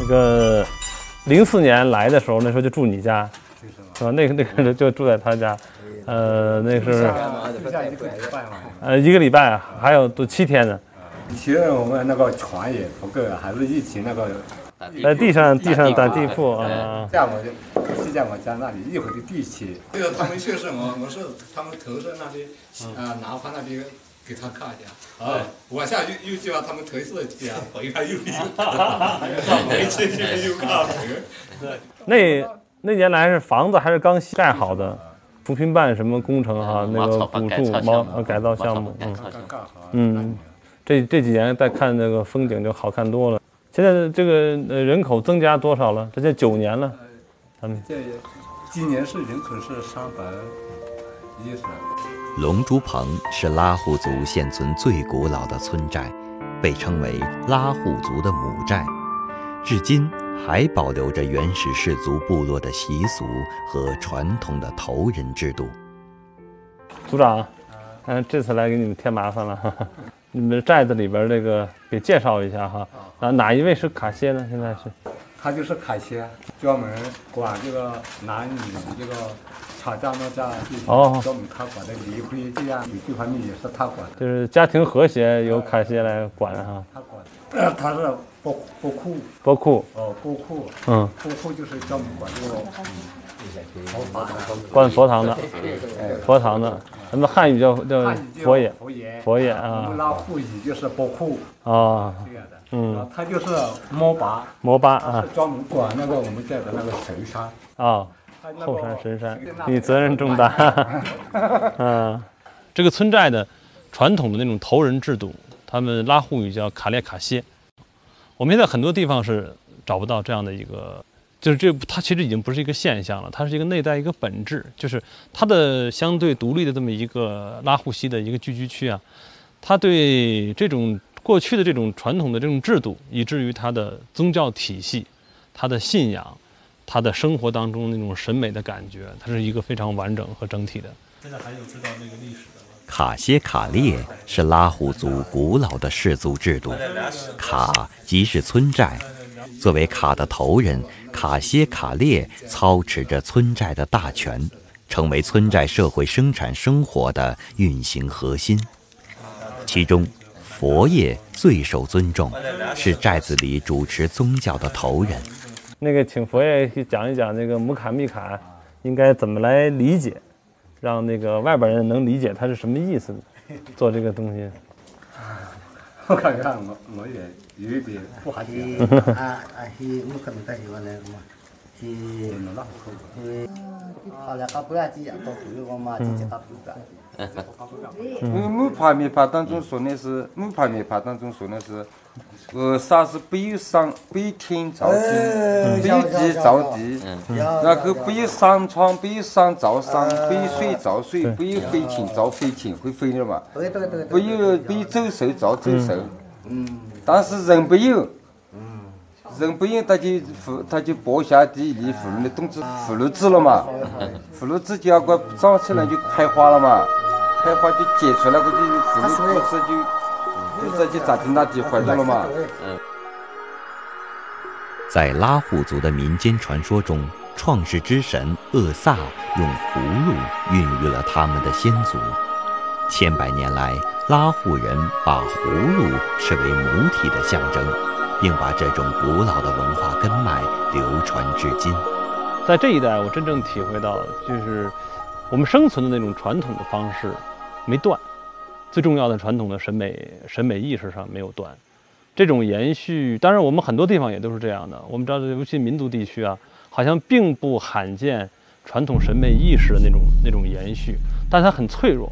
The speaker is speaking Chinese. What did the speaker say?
那个04年来的时候，那时候就住你家，是吧？那个人就住在他家，那是1个礼拜啊，还有都7天呢。 以前我们那个床也不够，还是以前那个在地上打地铺啊。 在我家那里一会儿就地起。 这个他们确实，我是他们头上那边拿盘那边给他看一下，往下又叫他们头是这样，回来又没这边又看对。那年来是房子还是刚盖好的，扶贫办什么工程哈，那个补助改造项目，这几年再看那个风景就好看多了。现在这个人口增加多少了？这就9年了，他们今年是人口是310。 龙珠棚是拉祜族现存最古老的村寨，被称为拉祜族的母寨，至今还保留着原始氏族部落的习俗和传统的头人制度。 组长，这次来给你们添麻烦了，你们寨子里边这个给介绍一下哈。哪一位是卡歇呢？现在是？ 他就是卡歇，专门管这个男女这个吵架闹架，专门他管的离婚这样这方面也是他管的。 就是家庭和谐由卡歇来管哈。 他管，他是波库。 波库。 波库。波库就是专门管这个管佛堂的。佛堂的，咱们汉语叫佛爷。佛爷啊。 我们拉祜语就是波库。 啊。 这样的。他就是摩巴啊， 是专门管那个我们这的那个神山啊，后山神山，你责任重大。这个村寨的传统的那种头人制度，他们拉祜语叫卡列卡歇。我们现在很多地方是找不到这样的一个，就是它其实已经不是一个现象了，它是一个内在一个本质，就是它的相对独立的这么一个拉祜西的一个聚居区啊，它对这种过去的这种传统的这种制度，以至于它的宗教体系、它的信仰、它的生活当中那种审美的感觉，它是一个非常完整和整体的。现在还有知道那个历史的吗？ 卡歇卡列是拉祜族古老的氏族制度，卡即是村寨，作为卡的头人，卡歇卡列操持着村寨的大权，成为村寨社会生产生活的运行核心。其中佛爷最受尊重，是寨子里主持宗教的头人。 那个，请佛爷讲一讲那个姆卡密卡应该怎么来理解，让那个外边人能理解它是什么意思，做这个东西。 我看看我也有一点不好讲。 木帕米帕当中说的是啥是北天造地，北地造地，然后北山川，北山造山，北水造水，北飞禽造飞禽，会飞的嘛？北走兽造走兽。但是人不有。人不用，他就播下地里妇女的动植妇孺子了嘛，妇孺子就要个长起来就开花了嘛，开花就结出来，个就妇女肚子就咋地那地怀孕了嘛。 在拉祜族的民间传说中，创世之神厄萨用葫芦孕育了他们的先祖。千百年来，拉祜人把葫芦视为母体的象征，并把这种古老的文化根脉流传至今。 在这一代，我真正体会到，就是我们生存的那种传统的方式没断，最重要的传统的审美意识上没有断。这种延续，当然我们很多地方也都是这样的。我们知道，尤其民族地区啊，好像并不罕见传统审美意识的那种延续，但它很脆弱。